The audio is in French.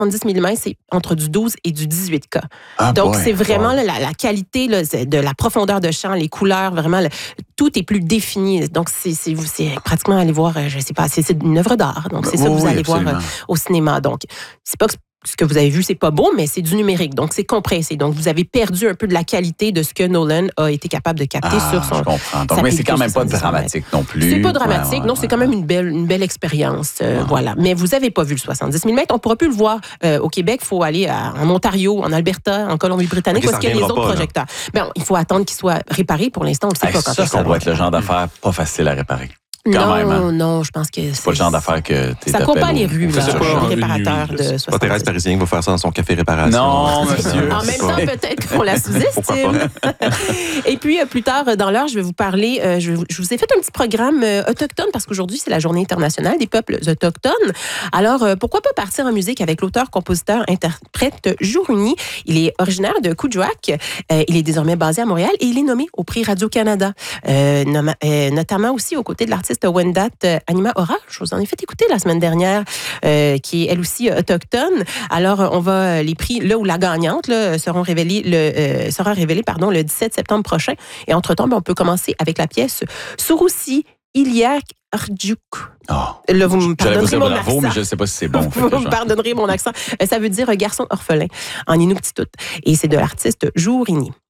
70 mm, c'est entre du 12 et du 18K. Ah, donc, boy, c'est vraiment wow. la qualité là, de la profondeur de champ, les couleurs, vraiment, tout est plus défini. Donc, c'est pratiquement aller voir, je sais pas, c'est une œuvre d'art. Donc, c'est ça que vous allez voir au cinéma. Donc, c'est pas que ce que vous avez vu, c'est pas beau, mais c'est du numérique. Donc, c'est compressé. Donc, vous avez perdu un peu de la qualité de ce que Nolan a été capable de capter sur son... Je comprends. Donc, mais c'est quand même pas dramatique non plus. C'est pas dramatique. Non, c'est quand même une belle expérience. Voilà. Mais vous avez pas vu le 70 mm. On pourra plus le voir au Québec. Il faut aller en Ontario, en Alberta, en Colombie-Britannique, parce qu'il y a des autres projecteurs. Ben, il faut attendre qu'ils soient réparés. Pour l'instant, on ne sait pas quand ça doit être le genre d'affaire pas facile à réparer. Non, je pense que c'est pas le genre d'affaire que tu ça court pas les rues, là, les réparateurs de 70. Pas Thérèse Parisien qui va faire ça dans son café réparation. Non, monsieur. En même temps, peut-être qu'on la sous-estime. Et puis, plus tard dans l'heure, je vais vous parler, je vous ai fait un petit programme autochtone, parce qu'aujourd'hui, c'est la Journée internationale des peuples autochtones. Alors, pourquoi pas partir en musique avec l'auteur, compositeur, interprète Jour-Uni. Il est originaire de Coudjouac. Il est désormais basé à Montréal et il est nommé au prix Radio-Canada, notamment aussi aux côtés de l'artiste Wendat Anima Ora. Je vous en ai fait écouter la semaine dernière, qui est elle aussi autochtone. Alors, les prix, là où la gagnante sera révélée le 17 septembre prochain. Et entre-temps, on peut commencer avec la pièce Surusi Iliak Arjuk. Là, vous me pardonnerez mon accent. Mais je ne sais pas si c'est bon. Vous me pardonnerez mon accent. Ça veut dire garçon orphelin en Inuktitut. Et c'est de l'artiste Jour-Ini.